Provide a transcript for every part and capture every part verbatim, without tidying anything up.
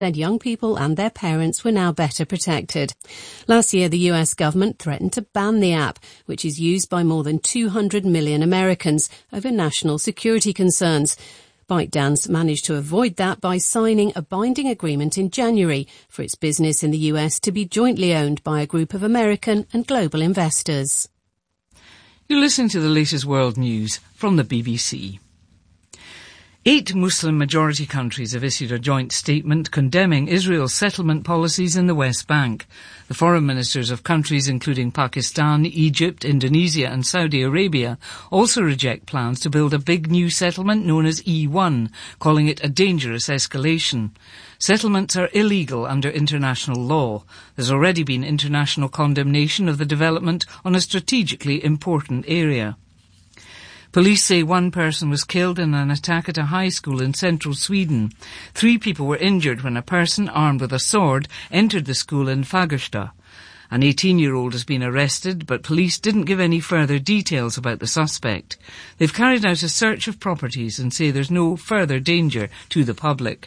said young people and their parents were now better protected. Last year, the U S government threatened to ban the app, which is used by more than two hundred million Americans, over national security concerns. ByteDance managed to avoid that by signing a binding agreement in January for its business in the U S to be jointly owned by a group of American and global investors. You're listening to the latest world news from the B B C. Eight Muslim-majority countries have issued a joint statement condemning Israel's settlement policies in the West Bank. The foreign ministers of countries including Pakistan, Egypt, Indonesia and Saudi Arabia also reject plans to build a big new settlement known as E one, calling it a dangerous escalation. Settlements are illegal under international law. There's already been international condemnation of the development on a strategically important area. Police say one person was killed in an attack at a high school in central Sweden. Three people were injured when a person armed with a sword entered the school in Fagersta. An eighteen-year-old has been arrested, but police didn't give any further details about the suspect. They've carried out a search of properties and say there's no further danger to the public.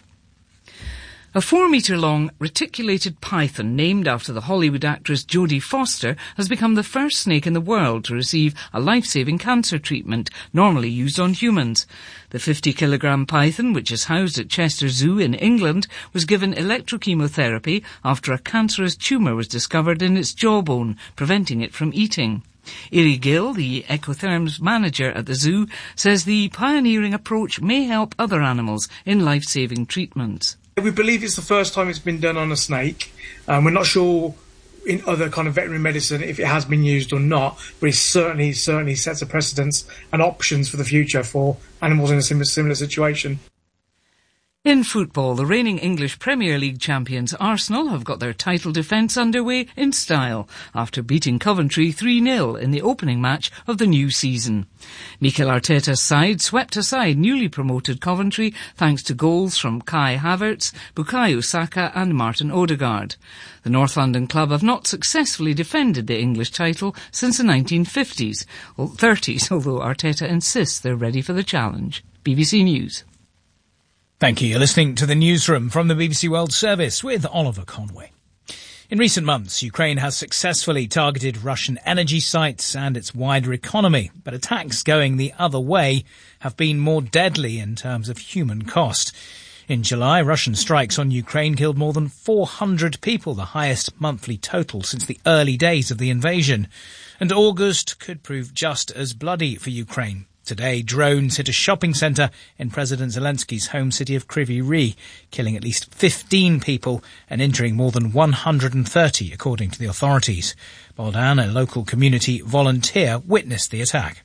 A four-metre-long reticulated python named after the Hollywood actress Jodie Foster has become the first snake in the world to receive a life-saving cancer treatment normally used on humans. The fifty-kilogram python, which is housed at Chester Zoo in England, was given electrochemotherapy after a cancerous tumour was discovered in its jawbone, preventing it from eating. Iri Gill, the Ecotherms manager at the zoo, says the pioneering approach may help other animals in life-saving treatments. We believe it's the first time it's been done on a snake. Um, we're not sure in other kind of veterinary medicine if it has been used or not, but it certainly, certainly sets a precedence and options for the future for animals in a similar, similar situation. In football, the reigning English Premier League champions Arsenal have got their title defence underway in style after beating Coventry three nil in the opening match of the new season. Mikel Arteta's side swept aside newly promoted Coventry thanks to goals from Kai Havertz, Bukayo Saka and Martin Odegaard. The North London club have not successfully defended the English title since the nineteen fifties, or thirties, although Arteta insists they're ready for the challenge. B B C News. Thank you. You're listening to the newsroom from the B B C World Service with Oliver Conway. In recent months, Ukraine has successfully targeted Russian energy sites and its wider economy, but attacks going the other way have been more deadly in terms of human cost. In July, Russian strikes on Ukraine killed more than four hundred people, the highest monthly total since the early days of the invasion. And August could prove just as bloody for Ukraine. Today, drones hit a shopping centre in President Zelensky's home city of Kryvyi Rih, killing at least fifteen people and injuring more than one hundred thirty, according to the authorities. Bogdan, a local community volunteer, witnessed the attack.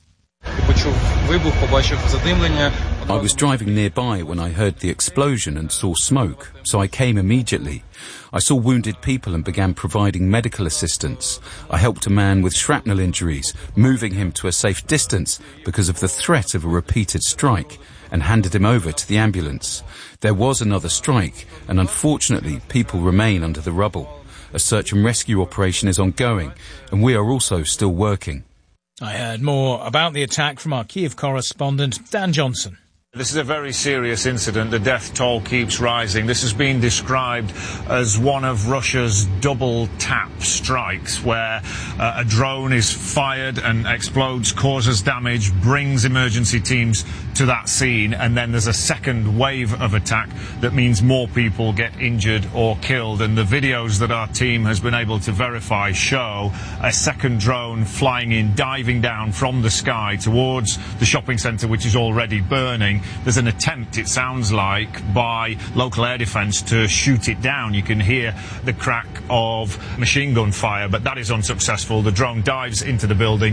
I was driving nearby when I heard the explosion and saw smoke, so I came immediately. I saw wounded people and began providing medical assistance. I helped a man with shrapnel injuries, moving him to a safe distance because of the threat of a repeated strike, and handed him over to the ambulance. There was another strike, and unfortunately people remain under the rubble. A search and rescue operation is ongoing, and we are also still working. I heard more about the attack from our Kiev correspondent, Dan Johnson. This is a very serious incident. The death toll keeps rising. This has been described as one of Russia's double-tap strikes, where uh, a drone is fired and explodes, causes damage, brings emergency teams to that scene, and then there's a second wave of attack that means more people get injured or killed. And the videos that our team has been able to verify show a second drone flying in, diving down from the sky towards the shopping centre, which is already burning. There's an attempt, it sounds like, by local air defence to shoot it down. You can hear the crack of machine gun fire, but that is unsuccessful. The drone dives into the building.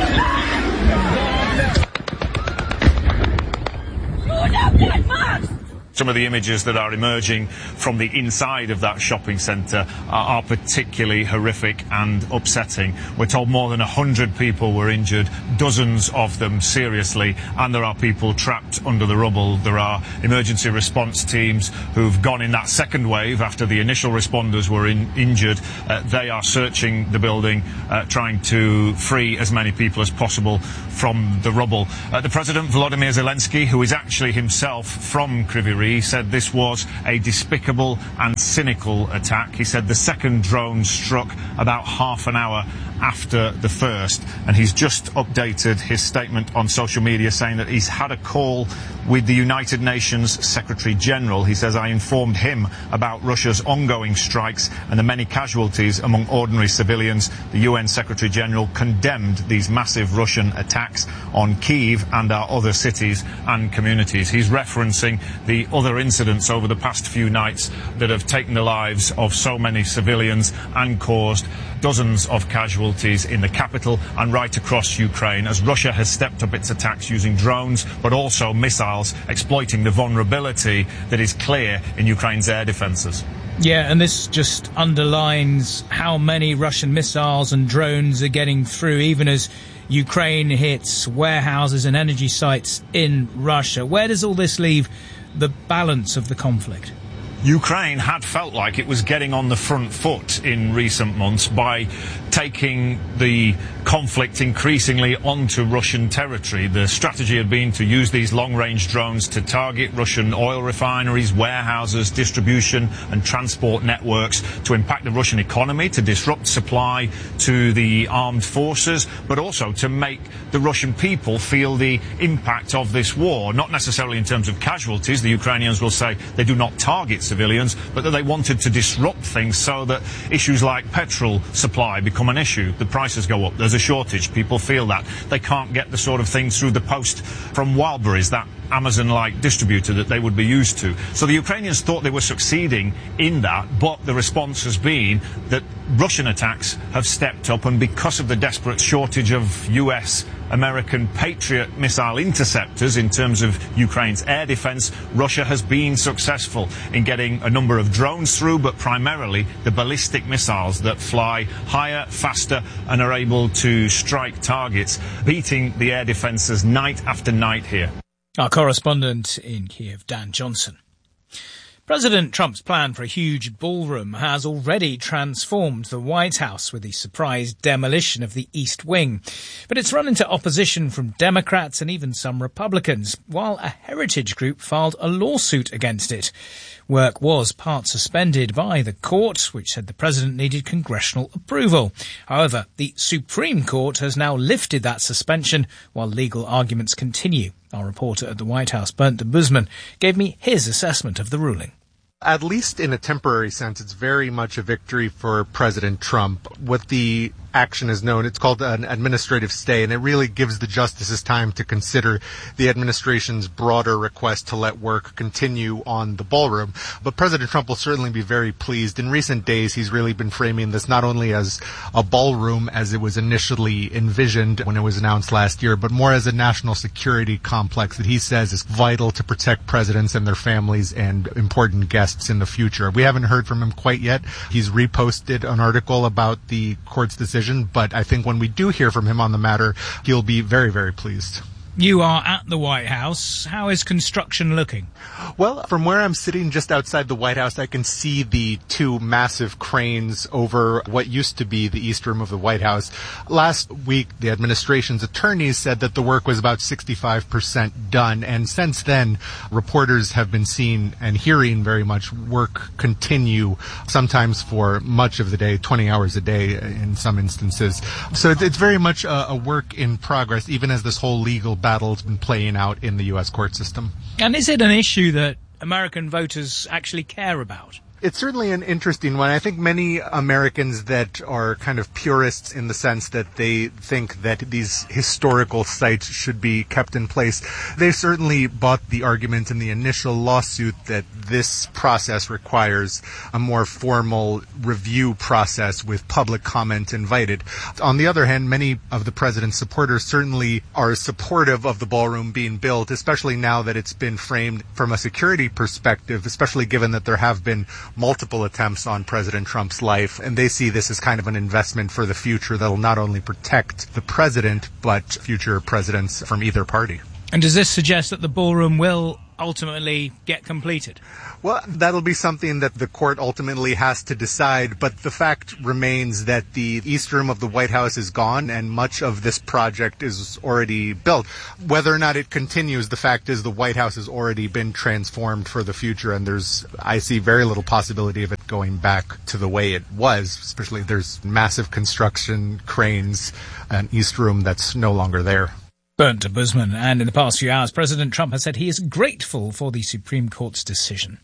Some of the images that are emerging from the inside of that shopping centre are, are particularly horrific and upsetting. We're told more than one hundred people were injured, dozens of them seriously, and there are people trapped under the rubble. There are emergency response teams who've gone in that second wave after the initial responders were in, injured. Uh, they are searching the building, uh, trying to free as many people as possible from the rubble. Uh, the President, Volodymyr Zelensky, who is actually himself from Kryvyi Rih, country. He said this was a despicable and cynical attack. He said the second drone struck about half an hour after the first, and he's just updated his statement on social media saying that he's had a call with the United Nations Secretary General. He says, I informed him about Russia's ongoing strikes and the many casualties among ordinary civilians. The U N Secretary General condemned these massive Russian attacks on Kyiv and our other cities and communities. He's referencing the other incidents over the past few nights that have taken the lives of so many civilians and caused dozens of casualties in the capital and right across Ukraine, as Russia has stepped up its attacks using drones but also missiles, exploiting the vulnerability that is clear in Ukraine's air defences. Yeah, and this just underlines how many Russian missiles and drones are getting through, even as Ukraine hits warehouses and energy sites in Russia. Where does all this leave the balance of the conflict? Ukraine had felt like it was getting on the front foot in recent months by taking the conflict increasingly onto Russian territory. The strategy had been to use these long-range drones to target Russian oil refineries, warehouses, distribution and transport networks, to impact the Russian economy, to disrupt supply to the armed forces, but also to make the Russian people feel the impact of this war, not necessarily in terms of casualties. The Ukrainians will say they do not target civilians, but that they wanted to disrupt things so that issues like petrol supply become an issue. The prices go up. There's a shortage. People feel that. They can't get the sort of things through the post from Wildberries, that Amazon-like distributor that they would be used to. So the Ukrainians thought they were succeeding in that, but the response has been that Russian attacks have stepped up, and because of the desperate shortage of U S American Patriot missile interceptors in terms of Ukraine's air defense, Russia has been successful in getting a number of drones through, but primarily the ballistic missiles that fly higher, faster, and are able to strike targets, beating the air defenses night after night here. Our correspondent in Kiev, Dan Johnson. President Trump's plan for a huge ballroom has already transformed the White House with the surprise demolition of the East Wing. But it's run into opposition from Democrats and even some Republicans, while a heritage group filed a lawsuit against it. Work was part suspended by the court, which said the president needed congressional approval. However, the Supreme Court has now lifted that suspension while legal arguments continue. Our reporter at the White House, Bernd Debusman, gave me his assessment of the ruling. At least in a temporary sense, it's very much a victory for President Trump. What the action is known, it's called an administrative stay, and it really gives the justices time to consider the administration's broader request to let work continue on the ballroom. But President Trump will certainly be very pleased. In recent days, he's really been framing this not only as a ballroom as it was initially envisioned when it was announced last year, but more as a national security complex that he says is vital to protect presidents and their families and important guests in the future. We haven't heard from him quite yet. He's reposted an article about the court's decision, but I think when we do hear from him on the matter, he'll be very, very pleased. You are at the White House. How is construction looking? Well, from where I'm sitting just outside the White House, I can see the two massive cranes over what used to be the East Room of the White House. Last week, the administration's attorneys said that the work was about sixty-five percent done, and since then, reporters have been seeing and hearing very much work continue, sometimes for much of the day, twenty hours a day in some instances. So it's very much a, a work in progress, even as this whole legal battle's been playing out in the U S court system. And is it an issue that American voters actually care about? It's certainly an interesting one. I think many Americans that are kind of purists in the sense that they think that these historical sites should be kept in place, they certainly bought the argument in the initial lawsuit that this process requires a more formal review process with public comment invited. On the other hand, many of the president's supporters certainly are supportive of the ballroom being built, especially now that it's been framed from a security perspective, especially given that there have been multiple attempts on President Trump's life, and they see this as kind of an investment for the future that will not only protect the president, but future presidents from either party. And does this suggest that the ballroom will ultimately get completed? Well, that'll be something that the court ultimately has to decide, but the fact remains that the East Room of the White House is gone and much of this project is already built. Whether or not it continues, the fact is the White House has already been transformed for the future, and there's, I see very little possibility of it going back to the way it was, especially there's massive construction, cranes, an East Room that's no longer there. Bernd Busman. And in the past few hours, President Trump has said he is grateful for the Supreme Court's decision.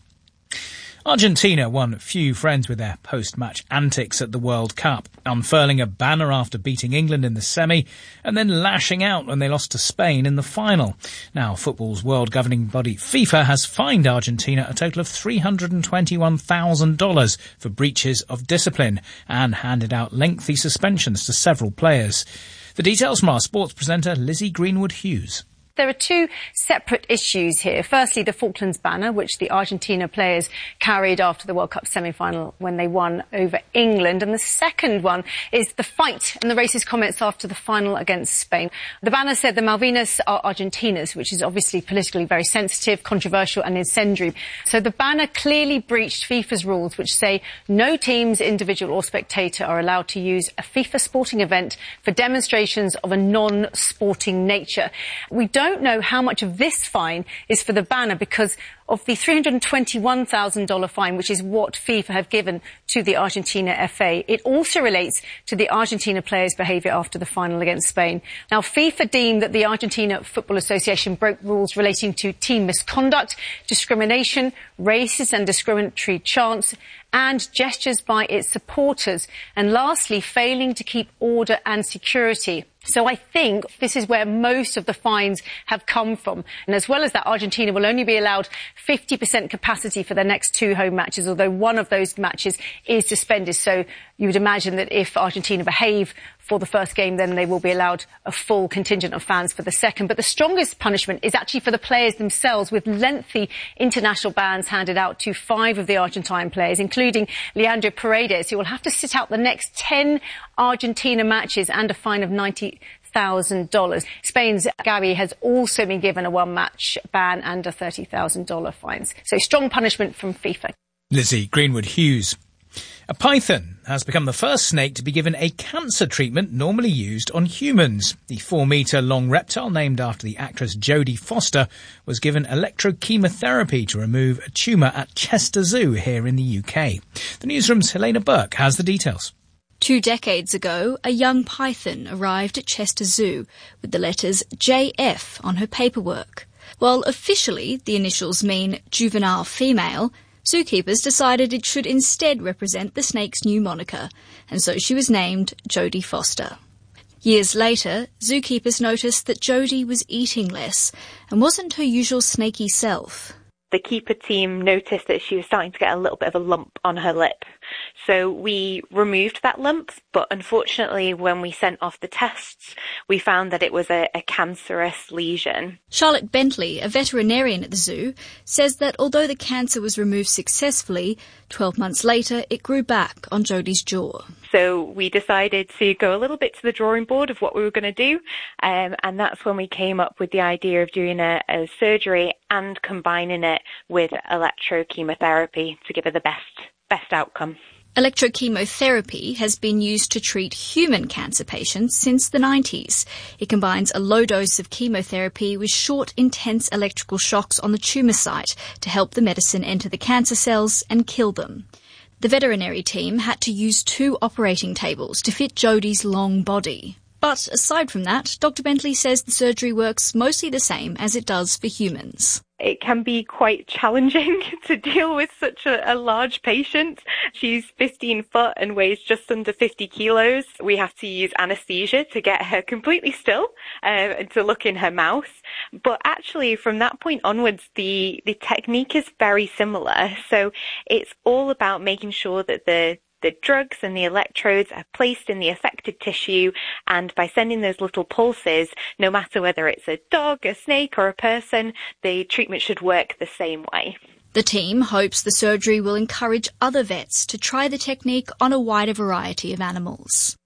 Argentina won few friends with their post-match antics at the World Cup, unfurling a banner after beating England in the semi and then lashing out when they lost to Spain in the final. Now, football's world governing body FIFA has fined Argentina a total of three hundred twenty-one thousand dollars for breaches of discipline and handed out lengthy suspensions to several players. The details from our sports presenter Lizzie Greenwood-Hughes. There are two separate issues here. Firstly, the Falklands banner, which the Argentina players carried after the World Cup semi-final when they won over England. And the second one is the fight and the racist comments after the final against Spain. The banner said the Malvinas are Argentinas, which is obviously politically very sensitive, controversial and incendiary. So the banner clearly breached FIFA's rules, which say no teams, individual or spectator are allowed to use a FIFA sporting event for demonstrations of a non-sporting nature. We don't don't know how much of this fine is for the banner because of the three hundred twenty-one thousand dollars fine, which is what FIFA have given to the Argentina F A. It also relates to the Argentina players' behaviour after the final against Spain. Now, FIFA deemed that the Argentina Football Association broke rules relating to team misconduct, discrimination, racist and discriminatory chants, and gestures by its supporters, and lastly, failing to keep order and security. So I think this is where most of the fines have come from. And as well as that, Argentina will only be allowed fifty percent capacity for their next two home matches, although one of those matches is suspended. So you would imagine that if Argentina behave for the first game, then they will be allowed a full contingent of fans for the second. But the strongest punishment is actually for the players themselves, with lengthy international bans handed out to five of the Argentine players, including Leandro Paredes, who will have to sit out the next ten Argentina matches and a fine of ninety thousand dollars. Spain's Gavi has also been given a one-match ban and a thirty thousand dollars fines. So strong punishment from FIFA. Lizzie Greenwood-Hughes. A python has become the first snake to be given a cancer treatment normally used on humans. The four-metre-long reptile, named after the actress Jodie Foster, was given electrochemotherapy to remove a tumour at Chester Zoo here in the U K. The newsroom's Helena Burke has the details. Two decades ago, a young python arrived at Chester Zoo with the letters J F on her paperwork. While officially the initials mean juvenile female, zookeepers decided it should instead represent the snake's new moniker, and so she was named Jodie Foster. Years later, zookeepers noticed that Jodie was eating less and wasn't her usual snaky self. The keeper team noticed that she was starting to get a little bit of a lump on her lip. So we removed that lump, but unfortunately when we sent off the tests, we found that it was a, a cancerous lesion. Charlotte Bentley, a veterinarian at the zoo, says that although the cancer was removed successfully, twelve months later it grew back on Jodie's jaw. So we decided to go a little bit to the drawing board of what we were going to do, um, and that's when we came up with the idea of doing a, a surgery and combining it with electrochemotherapy to give her the best best outcome. Electrochemotherapy has been used to treat human cancer patients since the nineties. It combines a low dose of chemotherapy with short, intense electrical shocks on the tumour site to help the medicine enter the cancer cells and kill them. The veterinary team had to use two operating tables to fit Jodie's long body. But aside from that, Doctor Bentley says the surgery works mostly the same as it does for humans. It can be quite challenging to deal with such a, a large patient. She's fifteen foot and weighs just under fifty kilos. We have to use anaesthesia to get her completely still uh, and to look in her mouth. But actually, from that point onwards, the, the technique is very similar. So it's all about making sure that the The drugs and the electrodes are placed in the affected tissue, and by sending those little pulses, no matter whether it's a dog, a snake or a person, the treatment should work the same way. The team hopes the surgery will encourage other vets to try the technique on a wider variety of animals.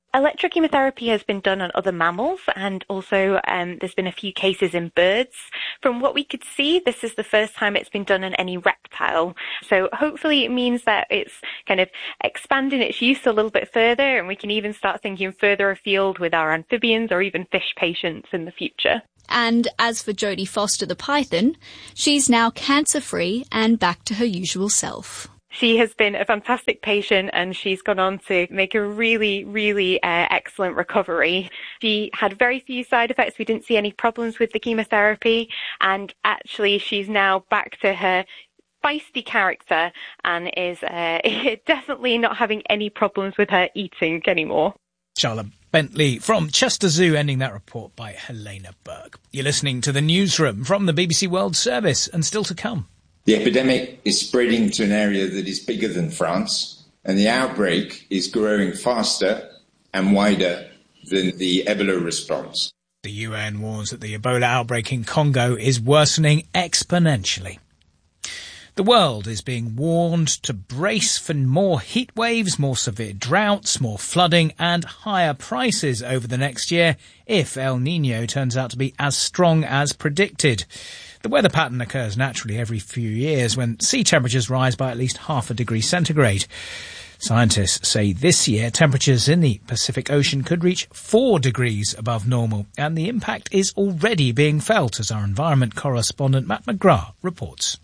Electric chemotherapy has been done on other mammals, and also um, there's been a few cases in birds. From what we could see, this is the first time it's been done on any reptile. So hopefully it means that it's kind of expanding its use a little bit further, and we can even start thinking further afield with our amphibians or even fish patients in the future. And as for Jodie Foster the python, she's now cancer-free and back to her usual self. She has been a fantastic patient, and she's gone on to make a really, really uh, excellent recovery. She had very few side effects. We didn't see any problems with the chemotherapy, and actually she's now back to her feisty character and is uh, definitely not having any problems with her eating anymore. Charlotte Bentley from Chester Zoo, ending that report by Helena Burke. You're listening to the Newsroom from the B B C World Service, and still to come. The epidemic is spreading to an area that is bigger than France, and the outbreak is growing faster and wider than the Ebola response. The U N warns that the Ebola outbreak in Congo is worsening exponentially. The world is being warned to brace for more heat waves, more severe droughts, more flooding and higher prices over the next year if El Niño turns out to be as strong as predicted. The weather pattern occurs naturally every few years when sea temperatures rise by at least half a degree centigrade. Scientists say this year temperatures in the Pacific Ocean could reach four degrees above normal, and the impact is already being felt, as our environment correspondent Matt McGrath reports.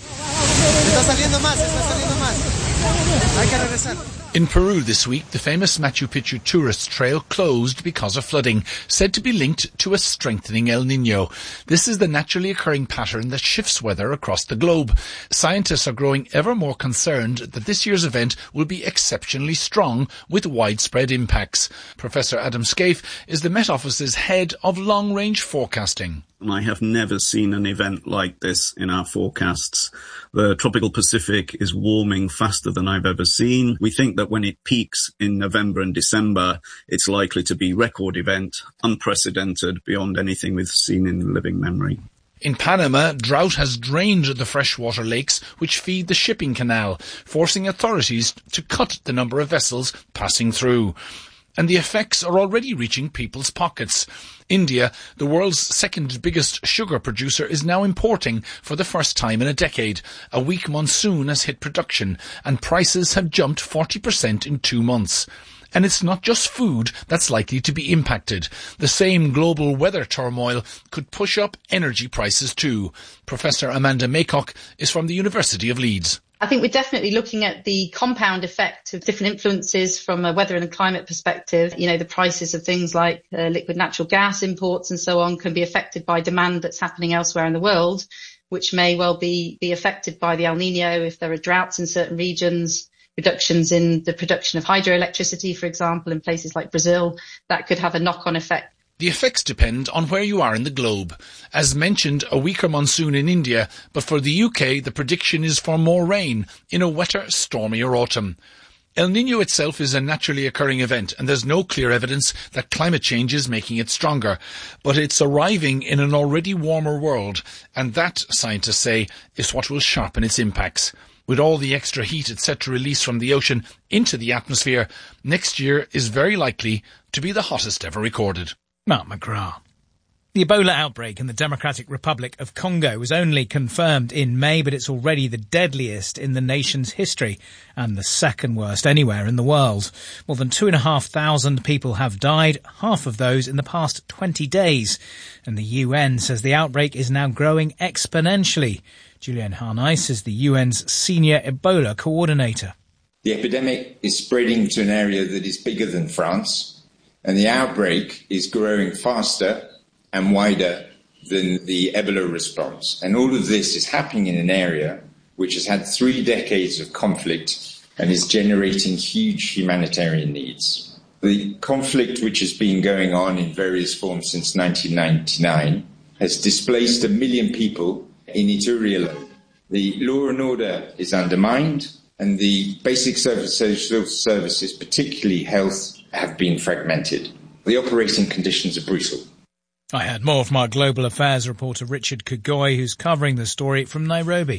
In Peru this week, the famous Machu Picchu tourist trail closed because of flooding, said to be linked to a strengthening El Niño. This is the naturally occurring pattern that shifts weather across the globe. Scientists are growing ever more concerned that this year's event will be exceptionally strong with widespread impacts. Professor Adam Scaife is the Met Office's head of long-range forecasting. I have never seen an event like this in our forecasts. The tropical Pacific is warming faster than I've ever seen. We think that when it peaks in November and December, it's likely to be a record event, unprecedented beyond anything we've seen in living memory. In Panama, drought has drained the freshwater lakes which feed the shipping canal, forcing authorities to cut the number of vessels passing through. And the effects are already reaching people's pockets. India, the world's second biggest sugar producer, is now importing for the first time in a decade. A weak monsoon has hit production, and prices have jumped forty percent in two months. And it's not just food that's likely to be impacted. The same global weather turmoil could push up energy prices too. Professor Amanda Maycock is from the University of Leeds. I think we're definitely looking at the compound effect of different influences from a weather and a climate perspective. You know, the prices of things like uh, liquid natural gas imports and so on can be affected by demand that's happening elsewhere in the world, which may well be, be affected by the El Niño if there are droughts in certain regions, reductions in the production of hydroelectricity, for example, in places like Brazil. That could have a knock-on effect. The effects depend on where you are in the globe. As mentioned, a weaker monsoon in India, but for the U K, the prediction is for more rain in a wetter, stormier autumn. El Niño itself is a naturally occurring event, and there's no clear evidence that climate change is making it stronger. But it's arriving in an already warmer world, and that, scientists say, is what will sharpen its impacts. With all the extra heat it's set to release from the ocean into the atmosphere, next year is very likely to be the hottest ever recorded. Mark McGrath. The Ebola outbreak in the Democratic Republic of Congo was only confirmed in May, but it's already the deadliest in the nation's history and the second worst anywhere in the world. More than two and a half thousand people have died, half of those in the past twenty days. And the U N says the outbreak is now growing exponentially. Julian Harnice is the U N's senior Ebola coordinator. The epidemic is spreading to an area that is bigger than France, and the outbreak is growing faster and wider than the Ebola response. And all of this is happening in an area which has had three decades of conflict and is generating huge humanitarian needs. The conflict, which has been going on in various forms since nineteen ninety-nine, has displaced a million people in Ituri alone. The law and order is undermined, and the basic social services, particularly health, have been fragmented. The operating conditions are brutal. I had more from our Global Affairs reporter Richard Kugoi, who's covering the story from Nairobi.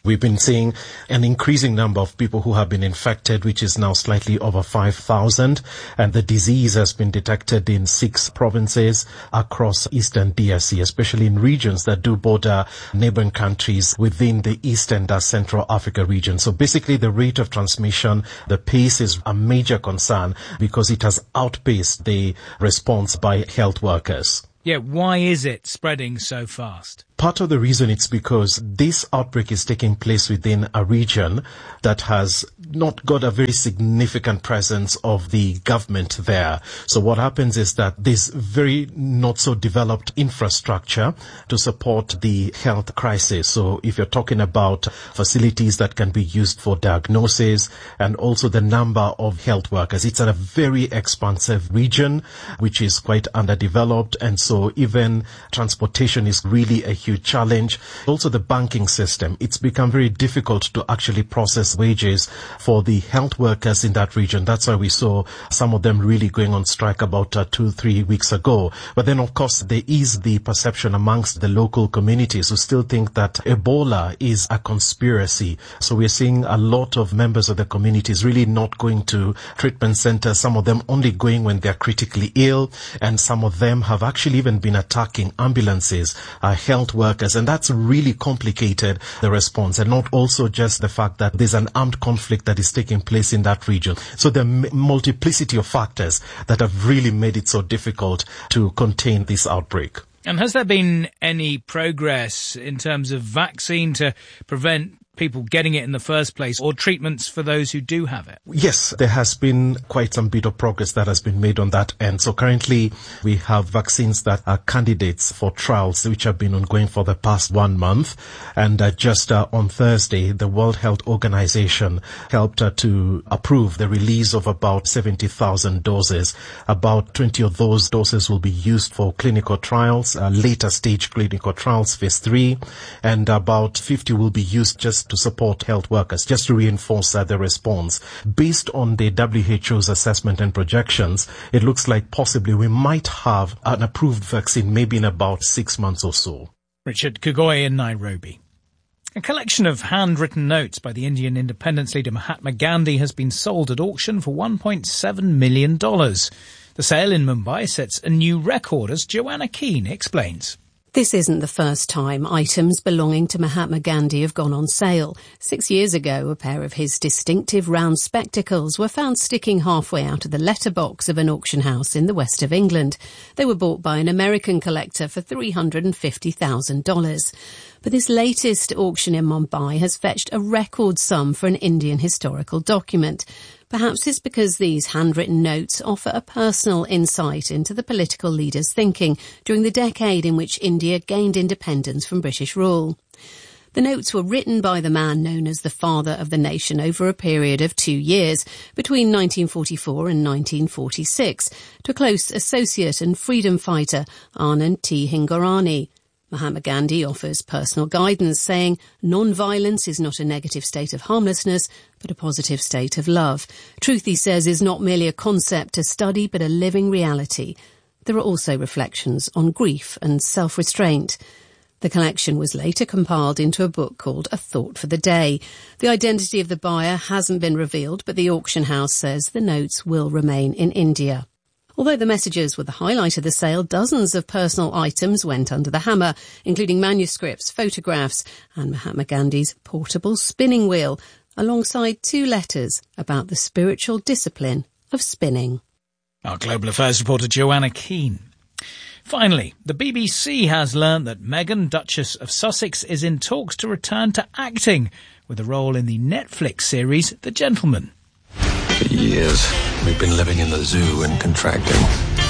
We've been seeing an increasing number of people who have been infected, which is now slightly over five thousand. And the disease has been detected in six provinces across eastern D R C, especially in regions that do border neighboring countries within the East and uh, Central Africa region. So basically the rate of transmission, the pace is a major concern because it has outpaced the response by health workers. Yeah, why is it spreading so fast? Part of the reason it's because this outbreak is taking place within a region that has not got a very significant presence of the government there. So what happens is that there's very not so developed infrastructure to support the health crisis. So if you're talking about facilities that can be used for diagnosis and also the number of health workers, it's a very expansive region which is quite underdeveloped, and so even transportation is really a huge challenge. Also the banking system, it's become very difficult to actually process wages for the health workers in that region. That's why we saw some of them really going on strike about uh, two, three weeks ago. But then of course there is the perception amongst the local communities who still think that Ebola is a conspiracy. So we're seeing a lot of members of the communities really not going to treatment centers, some of them only going when they're critically ill, and some of them have actually even been attacking ambulances, uh, health workers, and that's really complicated the response, and not also just the fact that there's an armed conflict that is taking place in that region. So the m- multiplicity of factors that have really made it so difficult to contain this outbreak. And has there been any progress in terms of vaccine to prevent people getting it in the first place, or treatments for those who do have it? Yes, there has been quite some bit of progress that has been made on that end. So currently we have vaccines that are candidates for trials which have been ongoing for the past one month. And uh, just uh, on Thursday, the World Health Organization helped uh, to approve the release of about seventy thousand doses. About twenty of those doses will be used for clinical trials, uh, later stage clinical trials, phase three, and about fifty will be used just to support health workers, just to reinforce uh, the response. Based on the W H O's assessment and projections, it looks like possibly we might have an approved vaccine maybe in about six months or so. Richard Kugoy in Nairobi. A collection of handwritten notes by the Indian independence leader Mahatma Gandhi has been sold at auction for one point seven million dollars. The sale in Mumbai sets a new record, as Joanna Keane explains. This isn't the first time items belonging to Mahatma Gandhi have gone on sale. Six years ago, a pair of his distinctive round spectacles were found sticking halfway out of the letterbox of an auction house in the west of England. They were bought by an American collector for three hundred fifty thousand dollars. But this latest auction in Mumbai has fetched a record sum for an Indian historical document. Perhaps it's because these handwritten notes offer a personal insight into the political leader's thinking during the decade in which India gained independence from British rule. The notes were written by the man known as the father of the nation over a period of two years, between nineteen forty-four and nineteen forty-six, to a close associate and freedom fighter, Anand T. Hingorani. Mahatma Gandhi offers personal guidance, saying non-violence is not a negative state of harmlessness, but a positive state of love. Truth, he says, is not merely a concept to study, but a living reality. There are also reflections on grief and self-restraint. The collection was later compiled into a book called A Thought for the Day. The identity of the buyer hasn't been revealed, but the auction house says the notes will remain in India. Although the messages were the highlight of the sale, dozens of personal items went under the hammer, including manuscripts, photographs, and Mahatma Gandhi's portable spinning wheel, alongside two letters about the spiritual discipline of spinning. Our Global Affairs reporter Joanna Keane. Finally, the B B C has learned that Meghan, Duchess of Sussex, is in talks to return to acting, with a role in the Netflix series The Gentleman. For years, we've been living in the zoo and contracting.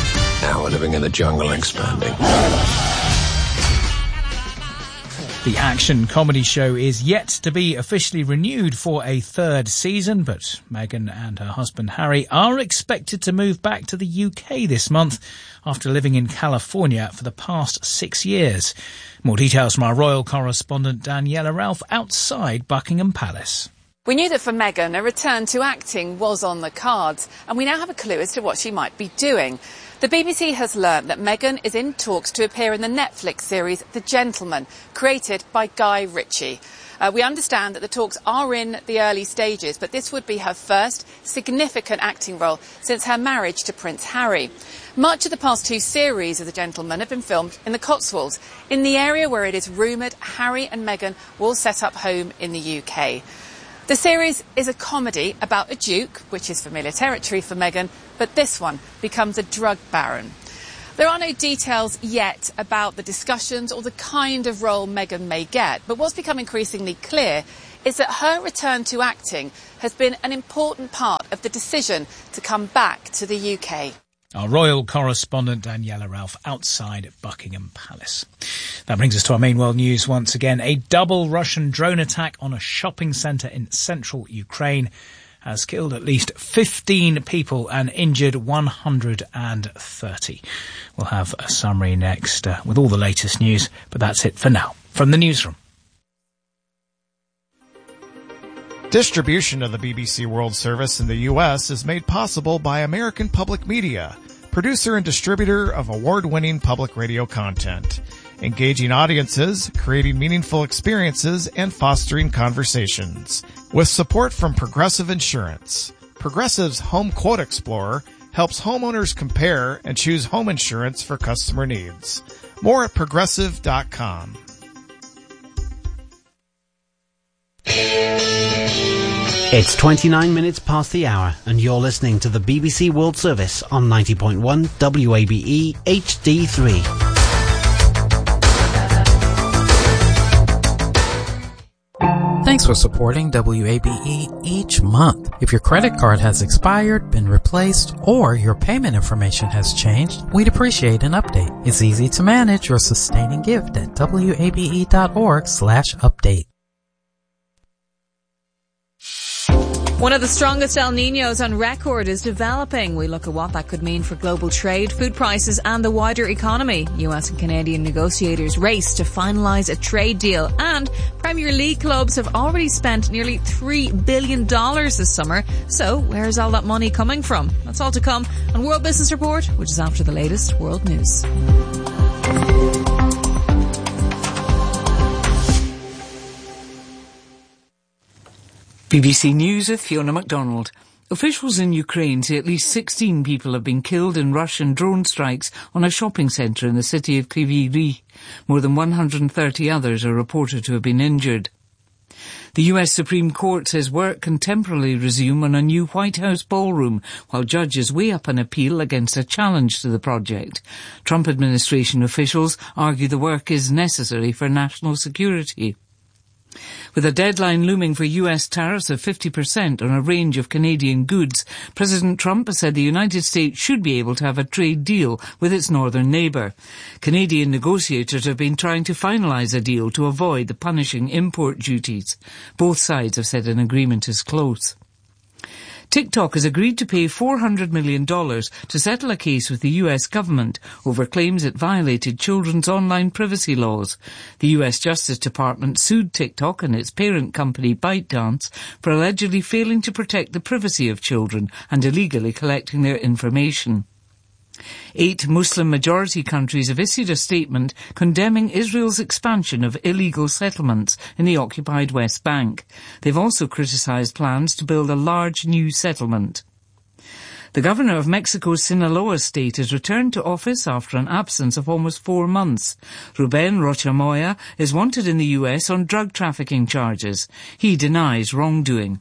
Now we're living in the jungle and expanding. The action comedy show is yet to be officially renewed for a third season, but Meghan and her husband Harry are expected to move back to the U K this month after living in California for the past six years. More details from our royal correspondent Daniela Ralph outside Buckingham Palace. We knew that for Meghan, a return to acting was on the cards, and we now have a clue as to what she might be doing. The B B C has learnt that Meghan is in talks to appear in the Netflix series The Gentleman, created by Guy Ritchie. Uh, we understand that the talks are in the early stages, but this would be her first significant acting role since her marriage to Prince Harry. Much of the past two series of The Gentleman have been filmed in the Cotswolds, in the area where it is rumoured Harry and Meghan will set up home in the U K. The series is a comedy about a duke, which is familiar territory for Meghan, but this one becomes a drug baron. There are no details yet about the discussions or the kind of role Meghan may get, but what's become increasingly clear is that her return to acting has been an important part of the decision to come back to the U K. Our royal correspondent Daniela Ralph outside Buckingham Palace. That brings us to our main world news once again. A double Russian drone attack on a shopping centre in central Ukraine has killed at least fifteen people and injured one hundred thirty. We'll have a summary next uh, with all the latest news, but that's it for now. From the newsroom. Distribution of the B B C World Service in the U S is made possible by American Public Media, producer and distributor of award-winning public radio content, engaging audiences, creating meaningful experiences, and fostering conversations. With support from Progressive Insurance. Progressive's Home Quote Explorer helps homeowners compare and choose home insurance for customer needs. More at progressive dot com. It's twenty-nine minutes past the hour, and you're listening to the B B C World Service on ninety point one W A B E H D three. Thanks for supporting W A B E each month. If your credit card has expired, been replaced, or your payment information has changed, we'd appreciate an update. It's easy to manage your sustaining gift at W A B E dot org slash update. One of the strongest El Niños on record is developing. We look at what that could mean for global trade, food prices and the wider economy. U S and Canadian negotiators race to finalise a trade deal, and Premier League clubs have already spent nearly three billion dollars this summer. So where's all that money coming from? That's all to come on World Business Report, which is after the latest world news. B B C News with Fiona MacDonald. Officials in Ukraine say at least sixteen people have been killed in Russian drone strikes on a shopping centre in the city of Kryvyi Rih. More than one hundred thirty others are reported to have been injured. The U S Supreme Court says work can temporarily resume on a new White House ballroom while judges weigh up an appeal against a challenge to the project. Trump administration officials argue the work is necessary for national security. With a deadline looming for U S tariffs of fifty percent on a range of Canadian goods, President Trump has said the United States should be able to have a trade deal with its northern neighbour. Canadian negotiators have been trying to finalise a deal to avoid the punishing import duties. Both sides have said an agreement is close. TikTok has agreed to pay four hundred million dollars to settle a case with the U S government over claims it violated children's online privacy laws. The U S Justice Department sued TikTok and its parent company ByteDance for allegedly failing to protect the privacy of children and illegally collecting their information. Eight Muslim-majority countries have issued a statement condemning Israel's expansion of illegal settlements in the occupied West Bank. They've also criticised plans to build a large new settlement. The governor of Mexico's Sinaloa state has returned to office after an absence of almost four months. Ruben Rocha Moya is wanted in the U S on drug trafficking charges. He denies wrongdoing.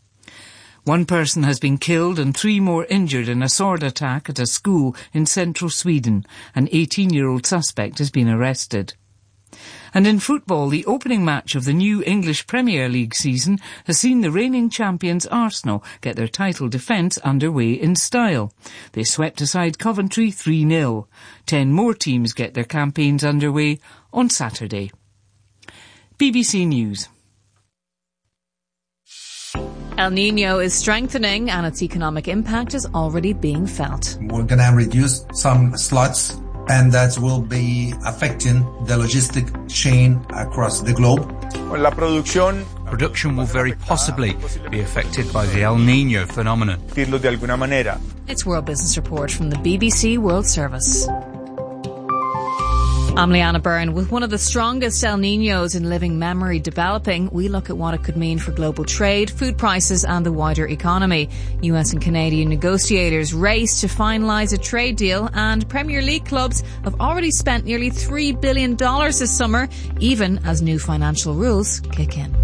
One person has been killed and three more injured in a sword attack at a school in central Sweden. An eighteen-year-old suspect has been arrested. And in football, the opening match of the new English Premier League season has seen the reigning champions Arsenal get their title defence underway in style. They swept aside Coventry three nil. Ten more teams get their campaigns underway on Saturday. B B C News. El Niño is strengthening and its economic impact is already being felt. We're going to reduce some slots, and that will be affecting the logistic chain across the globe. La producción Production will very possibly be affected by the El Niño phenomenon. Decirlo de alguna manera. It's World Business Report from the B B C World Service. I'm Leanna Byrne. With one of the strongest El Niños in living memory developing, we look at what it could mean for global trade, food prices and the wider economy. U S and Canadian negotiators race to finalise a trade deal, and Premier League clubs have already spent nearly three billion dollars this summer, even as new financial rules kick in.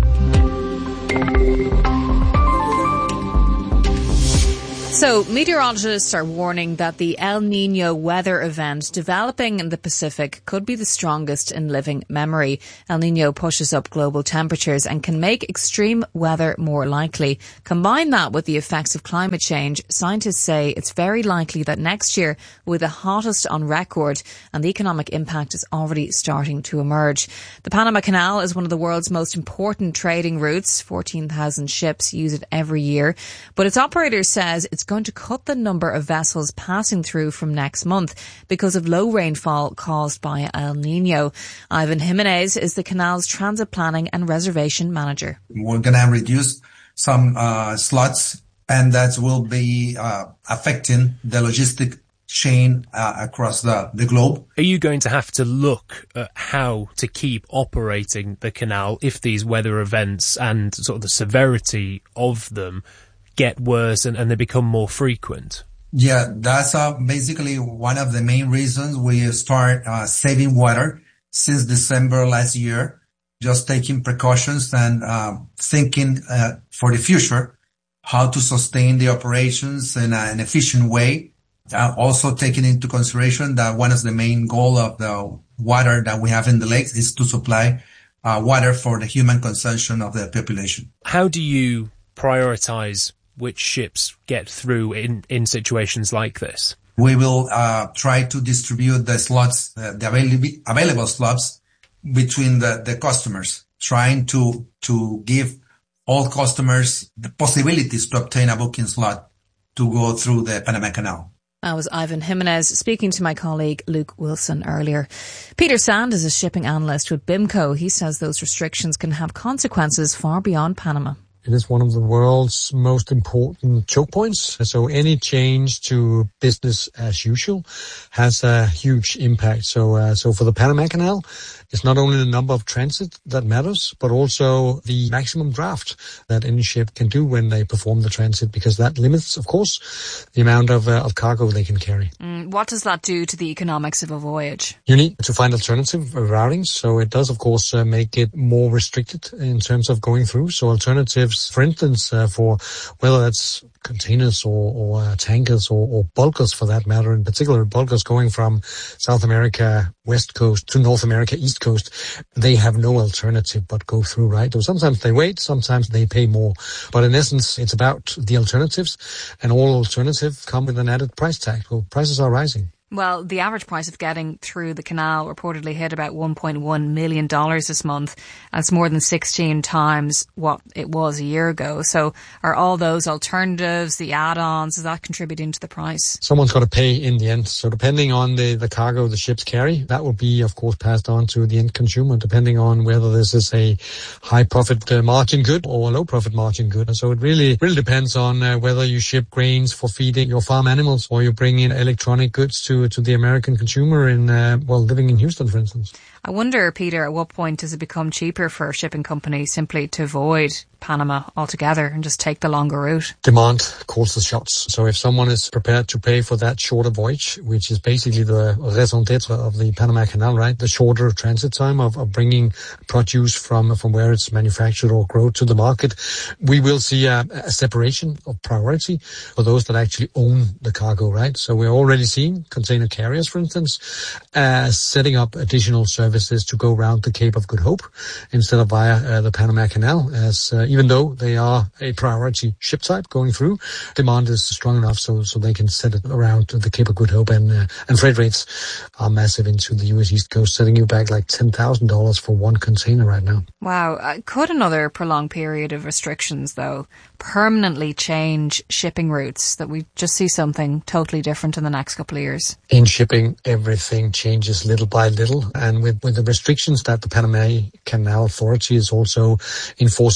So, meteorologists are warning that the El Niño weather event developing in the Pacific could be the strongest in living memory. El Niño pushes up global temperatures and can make extreme weather more likely. Combine that with the effects of climate change, scientists say it's very likely that next year will be the hottest on record, and the economic impact is already starting to emerge. The Panama Canal is one of the world's most important trading routes. fourteen thousand ships use it every year, but its operator says it's going to cut the number of vessels passing through from next month because of low rainfall caused by El Niño. Ivan Jimenez is the canal's transit planning and reservation manager. We're going to reduce some uh, slots, and that will be uh, affecting the logistic chain uh, across the, the globe. Are you going to have to look at how to keep operating the canal if these weather events and sort of the severity of them get worse and, and they become more frequent? Yeah, that's uh, basically one of the main reasons we start uh, saving water since December last year, just taking precautions and uh, thinking uh, for the future how to sustain the operations in an efficient way. Uh, also taking into consideration that one of the main goals of the water that we have in the lakes is to supply uh, water for the human consumption of the population. How do you prioritize which ships get through in, in situations like this? We will uh, try to distribute the slots, uh, the available, available slots between the, the customers, trying to, to give all customers the possibilities to obtain a booking slot to go through the Panama Canal. That was Ivan Jimenez speaking to my colleague Luke Wilson earlier. Peter Sand is a shipping analyst with BIMCO. He says those restrictions can have consequences far beyond Panama. It is one of the world's most important choke points. So any change to business as usual has a huge impact. So, uh, so for the Panama Canal, it's not only the number of transit that matters, but also the maximum draft that any ship can do when they perform the transit, because that limits, of course, the amount of, uh, of cargo they can carry. Mm, what does that do to the economics of a voyage? You need to find alternative routings. So it does, of course, uh, make it more restricted in terms of going through. So alternatives, for instance, uh, for whether that's containers or, or uh, tankers or, or bulkers for that matter, in particular bulkers going from South America West Coast to North America East Coast, they have no alternative but go through, right? Or sometimes they wait, sometimes they pay more. But in essence, it's about the alternatives, and all alternatives come with an added price tag. Well, prices are rising. Well, the average price of getting through the canal reportedly hit about one point one million dollars this month. That's more than sixteen times what it was a year ago. So are all those alternatives, the add-ons, is that contributing to the price? Someone's got to pay in the end. So depending on the, the cargo the ships carry, that will be, of course, passed on to the end consumer, depending on whether this is a high profit uh, margin good or a low profit margin good. And so it really, really depends on uh, whether you ship grains for feeding your farm animals or you bring in electronic goods to to the American consumer in, uh, well, living in Houston, for instance. I wonder, Peter, at what point does it become cheaper for shipping companies simply to avoid Panama altogether and just take the longer route? Demand calls the shots. So if someone is prepared to pay for that shorter voyage, which is basically the raison d'etre of the Panama Canal, right? The shorter transit time of, of bringing produce from, from where it's manufactured or grown to the market, we will see a, a separation of priority for those that actually own the cargo, right? So we're already seeing container carriers, for instance, uh, setting up additional services to go around the Cape of Good Hope instead of via uh, the Panama Canal, as uh, even though they are a priority ship type going through, demand is strong enough so so they can set it around the Cape of Good Hope, and uh, and freight rates are massive into the U S East Coast, setting you back like ten thousand dollars for one container right now. Wow. Uh, could another prolonged period of restrictions, though, permanently change shipping routes, that we just see something totally different in the next couple of years? In shipping, everything changes little by little, and with with the restrictions that the Panama Canal Authority is also enforcing now,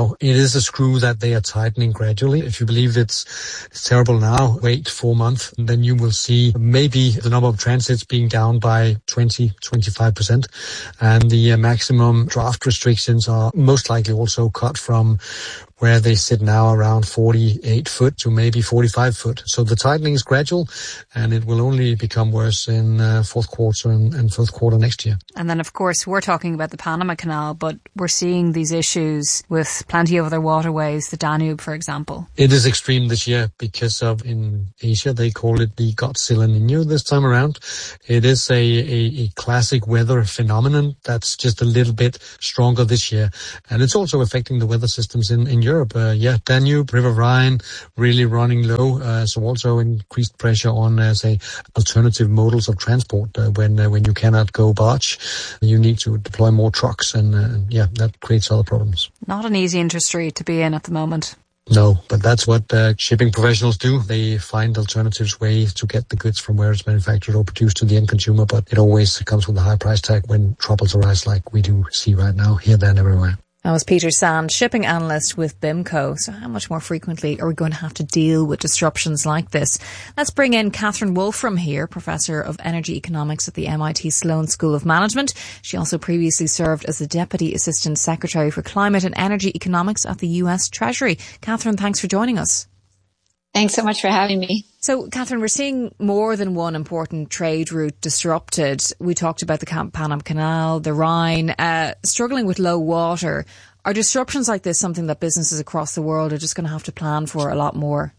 Now, it is a screw that they are tightening gradually. If you believe it's, it's terrible now, wait four months, and then you will see maybe the number of transits being down by twenty, twenty-five percent. And the uh, maximum draft restrictions are most likely also cut from where they sit now around forty-eight foot to maybe forty-five foot. So the tightening is gradual, and it will only become worse in uh, fourth quarter and, and fourth quarter next year. And then, of course, we're talking about the Panama Canal, but we're seeing these issues with plenty of other waterways, the Danube, for example. It is extreme this year because of, in Asia, they call it the Godzilla Niño this time around. It is a, a, a classic weather phenomenon that's just a little bit stronger this year. And it's also affecting the weather systems in, in Europe. Europe, uh, yeah, Danube, River Rhine, really running low. Uh, so also increased pressure on, uh, say, alternative modals of transport. Uh, when uh, when you cannot go barge, you need to deploy more trucks, and uh, yeah, that creates other problems. Not an easy industry to be in at the moment. No, but that's what uh, shipping professionals do. They find alternatives, ways to get the goods from where it's manufactured or produced to the end consumer, but it always comes with a high price tag when troubles arise like we do see right now, here, there, and everywhere. That was Peter Sand, shipping analyst with BIMCO. So how much more frequently are we going to have to deal with disruptions like this? Let's bring in Catherine Wolfram here, Professor of Energy Economics at the M I T Sloan School of Management. She also previously served as the Deputy Assistant Secretary for Climate and Energy Economics at the U S Treasury. Catherine, thanks for joining us. Thanks so much for having me. So, Catherine, we're seeing more than one important trade route disrupted. We talked about the Panama Canal, the Rhine, uh, struggling with low water. Are disruptions like this something that businesses across the world are just going to have to plan for a lot more?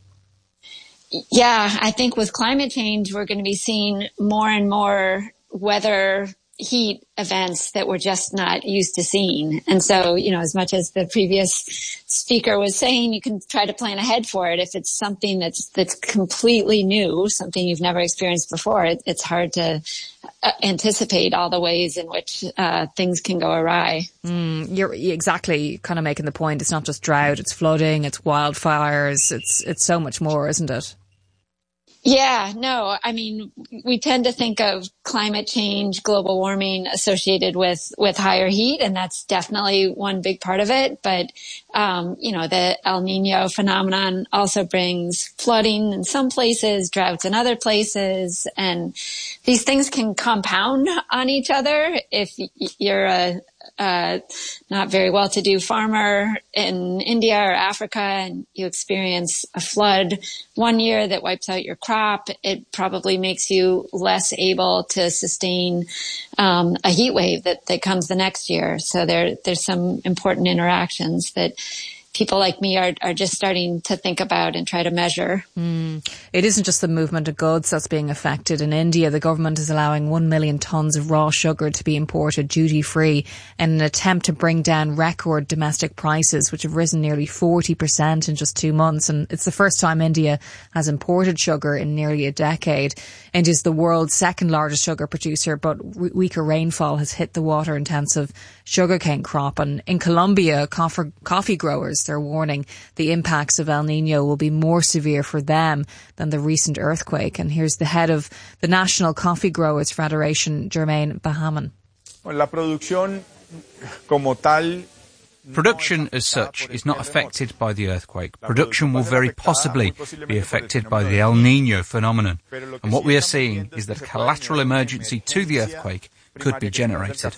Yeah, I think with climate change, we're going to be seeing more and more weather heat events that we're just not used to seeing. And so, you know, as much as the previous speaker was saying, you can try to plan ahead for it. If it's something that's, that's completely new, something you've never experienced before, it, it's hard to uh, anticipate all the ways in which uh, things can go awry. Mm, you're exactly kind of making the point. It's not just drought, it's flooding, it's wildfires, it's, it's so much more, isn't it? Yeah, no, I mean, we tend to think of climate change, global warming associated with, with higher heat, and that's definitely one big part of it. But, um, you know, the El Nino phenomenon also brings flooding in some places, droughts in other places, and these things can compound on each other. If you're a Uh, not very well-to-do farmer in India or Africa, and you experience a flood one year that wipes out your crop, it probably makes you less able to sustain um, a heat wave that, that comes the next year. So there, there's some important interactions that people like me are, are just starting to think about and try to measure. Mm. It isn't just the movement of goods that's being affected. In India, the government is allowing one million tonnes of raw sugar to be imported duty-free in an attempt to bring down record domestic prices, which have risen nearly forty percent in just two months. And it's the first time India has imported sugar in nearly a decade. India is the world's second largest sugar producer, but re- weaker rainfall has hit the water-intensive sugarcane crop. And in Colombia, coffee, coffee growers, they're warning the impacts of El Nino will be more severe for them than the recent earthquake. And here's the head of the National Coffee Growers Federation, Jermaine Bahaman. La producción como tal. Production as such is not affected by the earthquake. Production will very possibly be affected by the El Nino phenomenon. And what we are seeing is that a collateral emergency to the earthquake could be generated.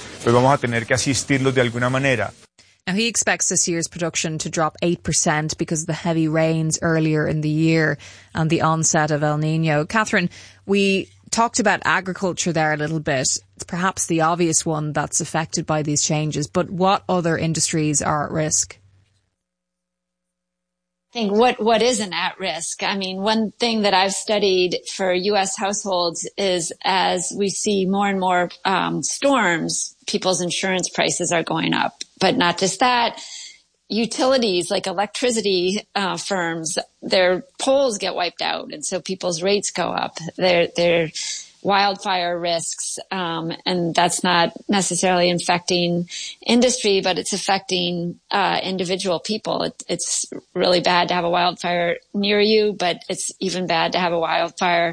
Now, he expects this year's production to drop eight percent because of the heavy rains earlier in the year and the onset of El Nino. Catherine, we talked about agriculture there a little bit. It's perhaps the obvious one that's affected by these changes, but what other industries are at risk? I think what, what isn't at risk? I mean, one thing that I've studied for U S households is as we see more and more um, storms, people's insurance prices are going up. But not just that, utilities like electricity uh, firms, their poles get wiped out, and so people's rates go up. Their their wildfire risks, um, and that's not necessarily affecting industry, but it's affecting uh, individual people. It, it's really bad to have a wildfire near you, but it's even bad to have a wildfire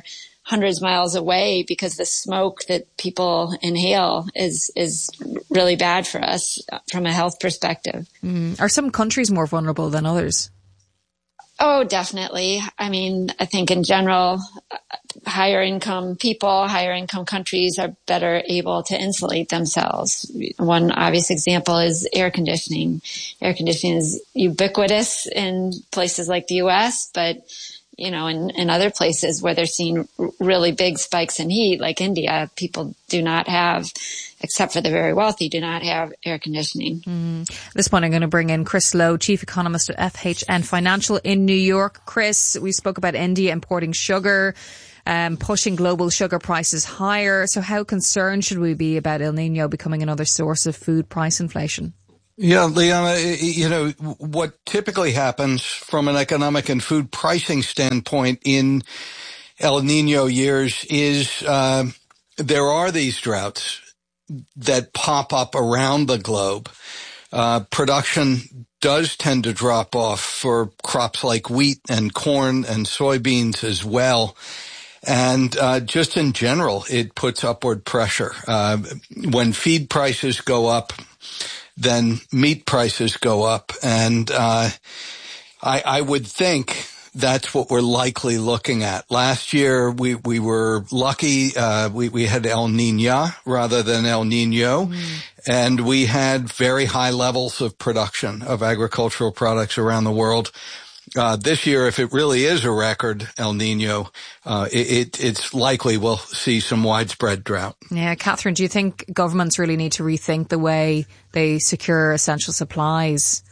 hundreds of miles away because the smoke that people inhale is is really bad for us from a health perspective. Mm. Are some countries more vulnerable than others? Oh, definitely. I mean, I think in general, higher income people, higher income countries are better able to insulate themselves. One obvious example is air conditioning. Air conditioning is ubiquitous in places like the U S, but you know, in, in other places where they're seeing really big spikes in heat, like India, people do not have, except for the very wealthy, do not have air conditioning. Mm. At this point, I'm going to bring in Chris Lowe, Chief Economist at F H N Financial in New York. Chris, we spoke about India importing sugar, um, pushing global sugar prices higher. So how concerned should we be about El Nino becoming another source of food price inflation? Yeah, Liana, you know, what typically happens from an economic and food pricing standpoint in El Nino years is uh, there are these droughts that pop up around the globe. Uh, production does tend to drop off for crops like wheat and corn and soybeans as well. And uh, just in general, it puts upward pressure. Uh, when feed prices go up, then meat prices go up. And uh, I, I would think that's what we're likely looking at. Last year, we, we were lucky. Uh, we, we had El Niño rather than El Nino. Mm. And we had very high levels of production of agricultural products around the world. Uh, this year, if it really is a record El Nino, uh, it, it, it's likely we'll see some widespread drought. Yeah, Catherine, do you think governments really need to rethink the way they secure essential supplies?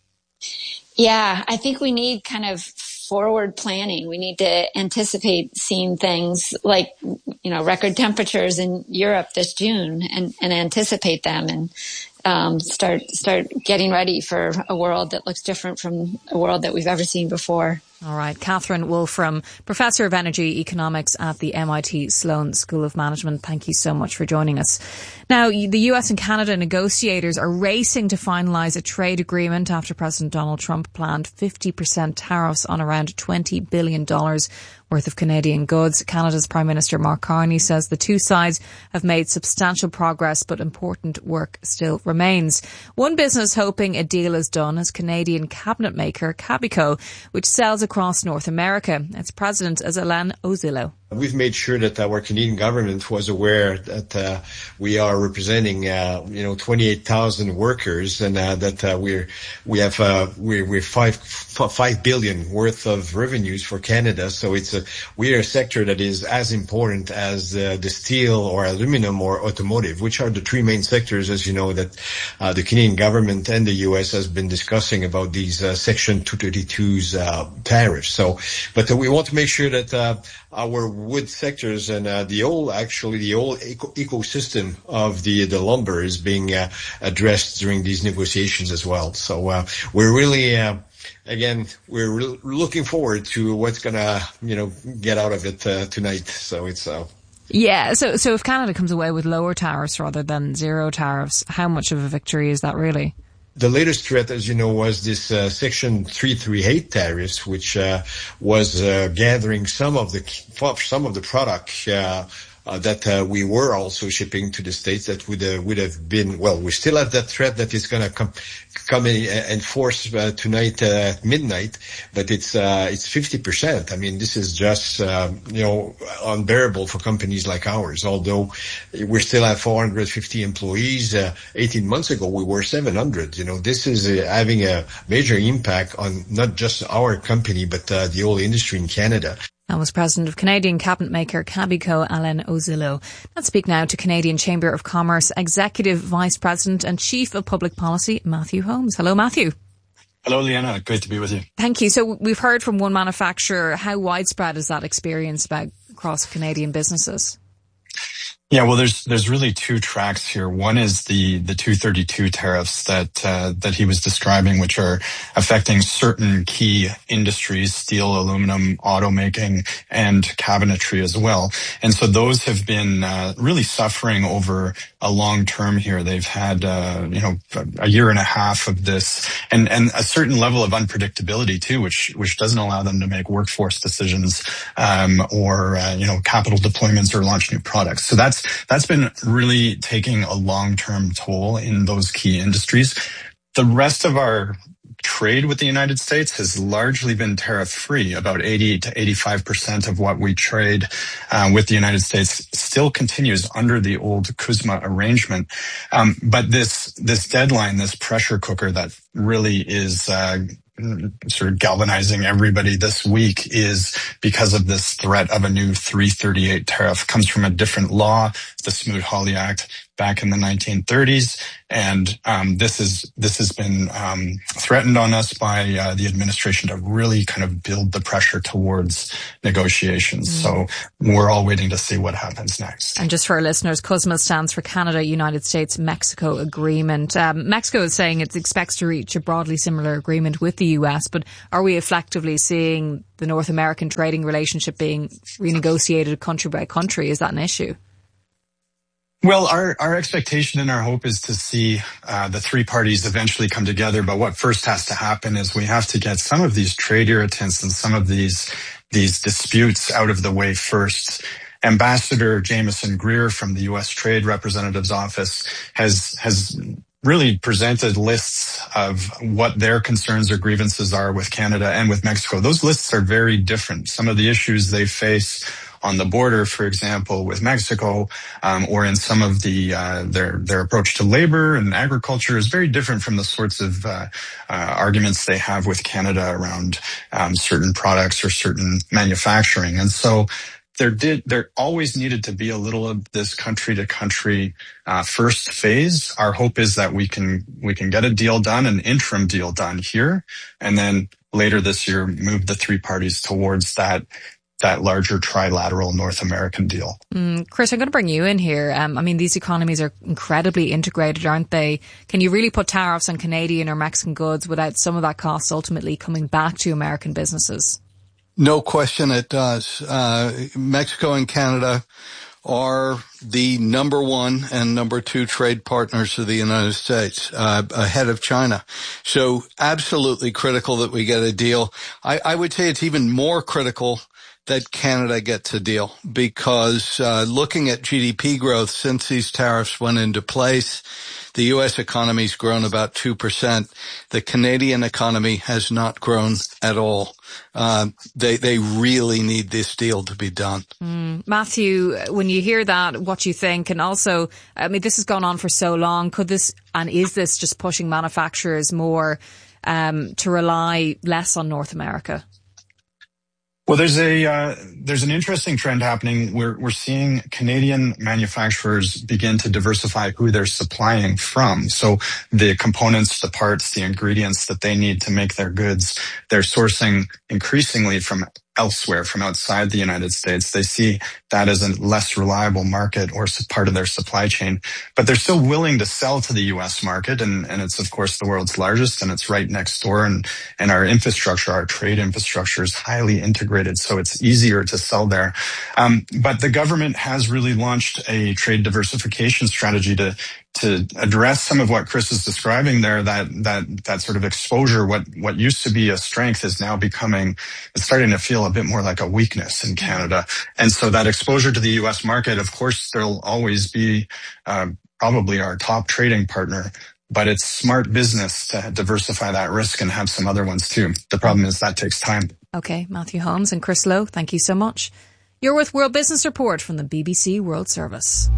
Yeah, I think we need kind of forward planning. We need to anticipate seeing things like, you know, record temperatures in Europe this June and, and anticipate them and Um, start start getting ready for a world that looks different from a world that we've ever seen before. All right. Catherine Wolfram, Professor of Energy Economics at the M I T Sloan School of Management. Thank you so much for joining us. Now, the U S and Canada negotiators are racing to finalise a trade agreement after President Donald Trump planned fifty percent tariffs on around twenty billion dollars worth of Canadian goods. Canada's Prime Minister Mark Carney says the two sides have made substantial progress, but important work still remains. One business hoping a deal is done is Canadian cabinet maker Cabico, which sells across North America. Its president is Alain Ozilo. We've made sure that our Canadian government was aware that uh, we are representing, uh, you know, twenty-eight thousand workers, and uh, that uh, we're we have uh, we're we're five five billion worth of revenues for Canada. So it's a we're a sector that is as important as uh, the steel or aluminum or automotive, which are the three main sectors, as you know, that uh, the Canadian government and the U S has been discussing about these uh, Section two thirty-two's uh, tariffs. So, but uh, we want to make sure that uh, our wood sectors and uh, the whole, actually the whole eco- ecosystem of the the lumber is being uh, addressed during these negotiations as well. So uh, we're really, uh, again, we're re- looking forward to what's gonna, you know, get out of it uh, tonight. So it's. Uh, yeah. So so if Canada comes away with lower tariffs rather than zero tariffs, how much of a victory is that really? The latest threat, as you know, was this uh, Section three thirty-eight tariffs, which uh, was uh, gathering some of the some of the product uh, uh, that uh, we were also shipping to the States. That would uh, would have been well. We still have that threat that is going to come come in and force uh, tonight uh, at midnight, but it's uh, it's fifty percent. I mean, this is just uh, you know unbearable for companies like ours. Although we still have four hundred fifty employees, uh, eighteen months ago we were seven hundred. You know, this is uh, having a major impact on not just our company but uh, the whole industry in Canada. That was President of Canadian cabinet maker Cabico, Alain Ozilo. Let's speak now to Canadian Chamber of Commerce Executive Vice President and Chief of Public Policy, Matthew Holmes. Hello, Matthew. Hello, Leanna. Great to be with you. Thank you. So we've heard from one manufacturer. How widespread is that experience about across Canadian businesses? Yeah, well, there's there's really two tracks here. One is the the two thirty-two tariffs that uh, that he was describing, which are affecting certain key industries: steel, aluminum, automaking, and cabinetry as well. And so those have been uh, really suffering over a long term here. They've had uh, you know a year and a half of this, and and a certain level of unpredictability too, which which doesn't allow them to make workforce decisions um, or uh, you know capital deployments or launch new products. So that's That's been really taking a long-term toll in those key industries. The rest of our trade with the United States has largely been tariff-free. About eighty to eighty-five percent of what we trade uh, with the United States still continues under the old CUSMA arrangement. Um, but this this deadline, this pressure cooker that really is uh, sort of galvanizing everybody this week is because of this threat of a new three thirty-eight tariff. Comes from a different law, the Smoot-Hawley Act, back in the nineteen thirties. And um, this is this has been um, threatened on us by uh, the administration to really kind of build the pressure towards negotiations. Mm. So we're all waiting to see what happens next. And just for our listeners, CUSMA stands for Canada, United States, Mexico Agreement. Um, Mexico is saying it expects to reach a broadly similar agreement with the U S, but are we effectively seeing the North American trading relationship being renegotiated country by country? Is that an issue? Well, our, our expectation and our hope is to see uh, the three parties eventually come together. But what first has to happen is we have to get some of these trade irritants and some of these these disputes out of the way first. Ambassador Jameson Greer from the U S Trade Representative's Office has has really presented lists of what their concerns or grievances are with Canada and with Mexico. Those lists are very different. Some of the issues they face on the border, for example, with Mexico, um, or in some of the uh, their their approach to labor and agriculture is very different from the sorts of uh, uh, arguments they have with Canada around um, certain products or certain manufacturing. And so there did there always needed to be a little of this country to country uh, first phase. Our hope is that we can we can get a deal done, an interim deal done here, and then later this year move the three parties towards that. that larger trilateral North American deal. Mm, Chris, I'm going to bring you in here. Um, I mean, these economies are incredibly integrated, aren't they? Can you really put tariffs on Canadian or Mexican goods without some of that cost ultimately coming back to American businesses? No question it does. Uh, Mexico and Canada are the number one and number two trade partners of the United States, uh, ahead of China. So absolutely critical that we get a deal. I, I would say it's even more critical that Canada gets a deal because uh, looking at G D P growth since these tariffs went into place, the U S economy's grown about two percent. The Canadian economy has not grown at all. Uh, they they really need this deal to be done. Mm. Matthew, when you hear that, what do you think? And also, I mean, this has gone on for so long. Could this, and is this just pushing manufacturers more um, to rely less on North America? Well, there's a uh, there's an interesting trend happening. We're we're seeing Canadian manufacturers begin to diversify who they're supplying from. So the components, the parts, the ingredients that they need to make their goods, they're sourcing increasingly from elsewhere, from outside the United States. They see that as a less reliable market or part of their supply chain, but they're still willing to sell to the U S market. And, and it's, of course, the world's largest, and it's right next door. And, and our infrastructure, our trade infrastructure is highly integrated, so it's easier to sell there. Um, but the government has really launched a trade diversification strategy to to address some of what Chris is describing there, that, that, that sort of exposure, what, what used to be a strength is now becoming, it's starting to feel a bit more like a weakness in Canada. And so that exposure to the U S market, of course, there'll always be, uh, probably our top trading partner, but it's smart business to diversify that risk and have some other ones too. The problem is that takes time. Okay. Matthew Holmes and Chris Lowe, thank you so much. You're with World Business Report from the B B C World Service.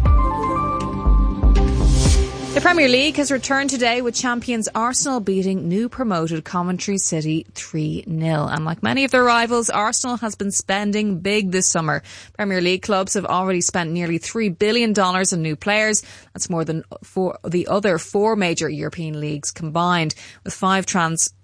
The Premier League has returned today with champions Arsenal beating new promoted Coventry City three nil. And like many of their rivals, Arsenal has been spending big this summer. Premier League clubs have already spent nearly three billion dollars on new players. That's more than for the other four major European leagues combined, with five trans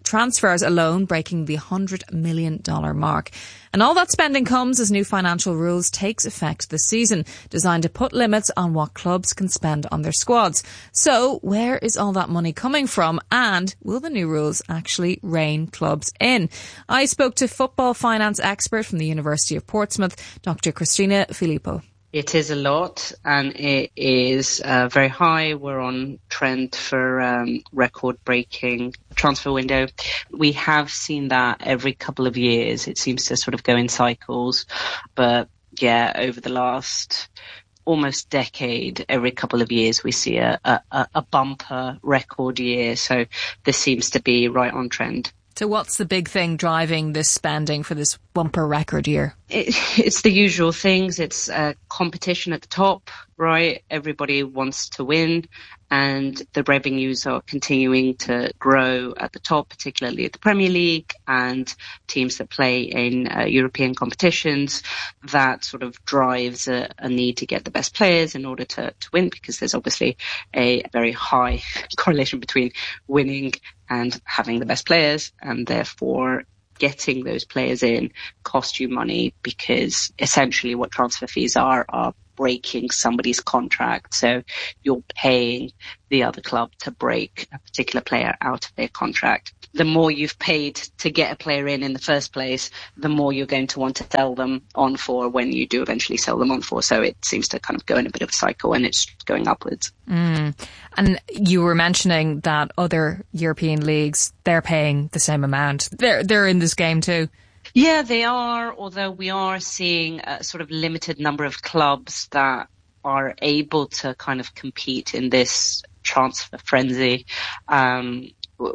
transfers alone breaking the one hundred million dollars mark. And all that spending comes as new financial rules takes effect this season, designed to put limits on what clubs can spend on their squads. So where is all that money coming from, and will the new rules actually rein clubs in? I spoke to football finance expert from the University of Portsmouth, Doctor Cristina Filippo. It is a lot, and it is uh, very high. We're on trend for um, record-breaking transfer window. We have seen that every couple of years. It seems to sort of go in cycles. But, yeah, over the last almost decade, every couple of years we see a, a, a bumper record year. So this seems to be right on trend. So what's the big thing driving this spending for this bumper record year? It, it's the usual things. It's uh, competition at the top, right? Everybody wants to win, and the revenues are continuing to grow at the top, particularly at the Premier League and teams that play in uh, European competitions. That sort of drives a, a need to get the best players in order to, to win, because there's obviously a very high correlation between winning and having the best players, and therefore getting those players in cost you money, because essentially what transfer fees are are breaking somebody's contract. So you're paying the other club to break a particular player out of their contract. The more you've paid to get a player in in the first place, the more you're going to want to sell them on for when you do eventually sell them on for. So it seems to kind of go in a bit of a cycle, and it's going upwards. Mm. And you were mentioning that other European leagues, they're paying the same amount. They're, they're in this game too. Yeah, they are, although we are seeing a sort of limited number of clubs that are able to kind of compete in this transfer frenzy. Um,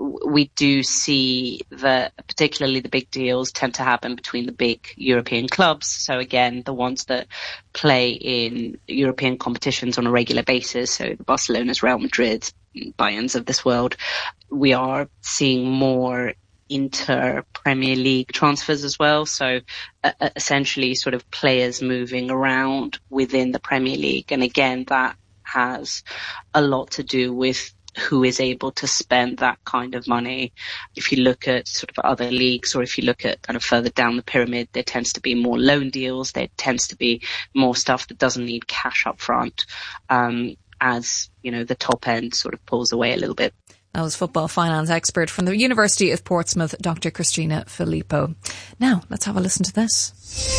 we do see that particularly the big deals tend to happen between the big European clubs. So again, the ones that play in European competitions on a regular basis, so the Barcelona's, Real Madrid's, Bayern's of this world, we are seeing more inter-Premier League transfers as well. So uh, essentially sort of players moving around within the Premier League. And again, that has a lot to do with who is able to spend that kind of money. If you look at sort of other leagues, or if you look at kind of further down the pyramid, there tends to be more loan deals. There tends to be more stuff that doesn't need cash up front, um, as, you know, the top end sort of pulls away a little bit. That was football finance expert from the University of Portsmouth, Doctor Cristina Filippo. Now, let's have a listen to this.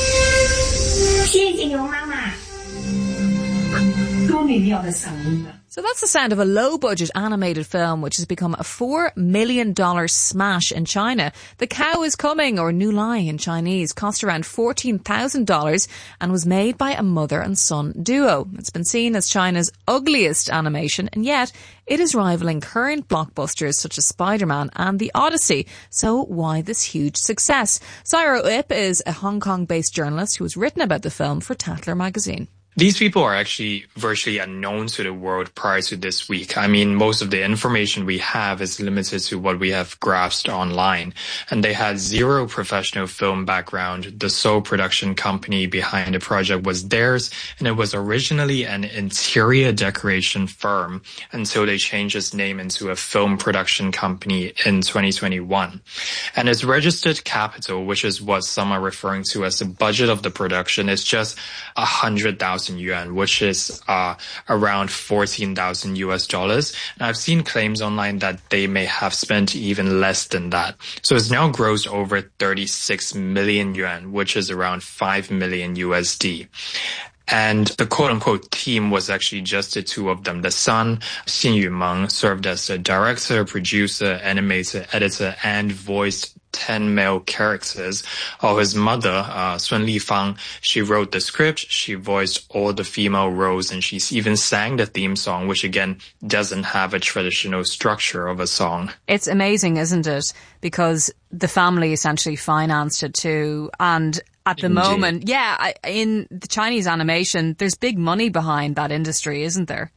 So that's the sound of a low-budget animated film which has become a four million dollars smash in China. The Cow is Coming, or Nu Lai in Chinese, cost around fourteen thousand dollars and was made by a mother and son duo. It's been seen as China's ugliest animation, and yet it is rivaling current blockbusters such as Spider-Man and The Odyssey. So why this huge success? Sairo Ip is a Hong Kong-based journalist who has written about the film for Tatler magazine. These people are actually virtually unknown to the world prior to this week. I mean, most of the information we have is limited to what we have grasped online. And they had zero professional film background. The sole production company behind the project was theirs, and it was originally an interior decoration firm until they changed its name into a film production company in twenty twenty-one. And its registered capital, which is what some are referring to as the budget of the production, is just a hundred thousand yuan, which is uh, around fourteen thousand U S dollars. And I've seen claims online that they may have spent even less than that. So it's now grossed over thirty-six million yuan, which is around five million U S D. And the quote-unquote team was actually just the two of them. The son, Xin Yumeng, served as the director, producer, animator, editor, and voiced ten male characters. Or his mother, uh, Sun Lifang, she wrote the script, she voiced all the female roles, and she's even sang the theme song, which again doesn't have a traditional structure of a song. It's amazing, isn't it? Because the family essentially financed it too, and at the Indeed. moment, yeah, in the Chinese animation, there's big money behind that industry, isn't there?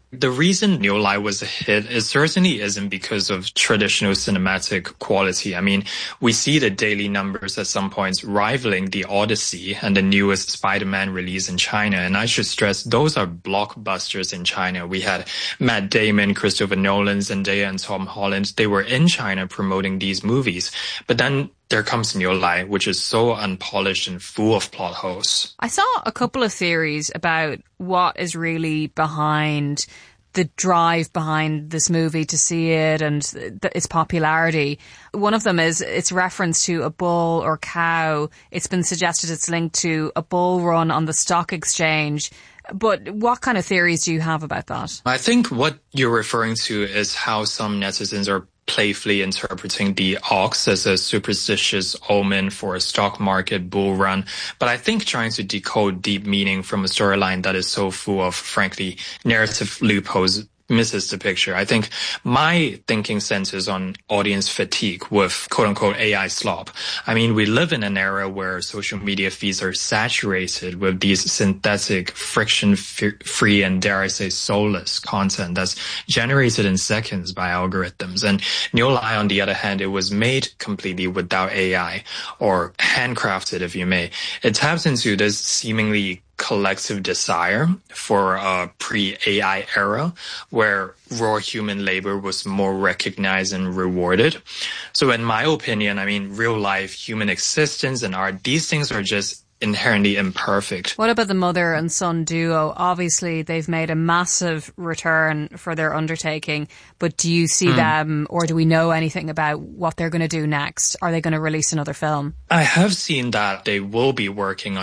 The reason Niu Lai was a hit is certainly isn't because of traditional cinematic quality. I mean, we see the daily numbers at some points rivaling The Odyssey and the newest Spider-Man release in China. And I should stress, those are blockbusters in China. We had Matt Damon, Christopher Nolan, Zendaya, and Tom Holland. They were in China promoting these movies. But then there comes Niu Lai, which is so unpolished and full of plot holes. I saw a couple of theories about what is really behind the drive behind this movie to see it and th- its popularity. One of them is its reference to a bull or cow. It's been suggested it's linked to a bull run on the stock exchange. But what kind of theories do you have about that? I think what you're referring to is how some netizens are playfully interpreting the ox as a superstitious omen for a stock market bull run. But I think trying to decode deep meaning from a storyline that is so full of, frankly, narrative loopholes misses the picture. I think my thinking centers on audience fatigue with quote-unquote A I slop. I mean, we live in an era where social media feeds are saturated with these synthetic, friction-free, and dare I say soulless content that's generated in seconds by algorithms. And Niu Lai, on the other hand, it was made completely without A I, or handcrafted, if you may. It taps into this seemingly collective desire for a pre-A I era where raw human labor was more recognized and rewarded. So in my opinion, I mean, real life, human existence and art, these things are just inherently imperfect. What about the mother and son duo? Obviously, they've made a massive return for their undertaking, but do you see mm. them, or do we know anything about what they're going to do next? Are they going to release another film? I have seen that they will be working on